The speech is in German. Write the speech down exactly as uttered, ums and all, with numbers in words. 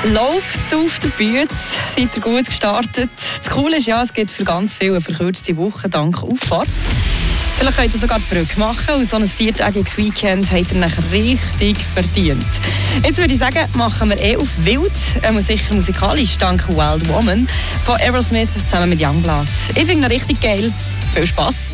Läuft auf der Bühne, seid ihr gut gestartet. Das Coole ist ja, es gibt für ganz viele eine verkürzte Woche dank Auffahrt. Vielleicht könnt ihr sogar die Brücke machen und so ein viertägiges Weekend habt ihr nachher richtig verdient. Jetzt würde ich sagen, machen wir eh auf Wild, ähm, sicher musikalisch, dank Wild Woman von Aerosmith zusammen mit Youngblood. Ich finde ihn richtig geil. Viel Spass!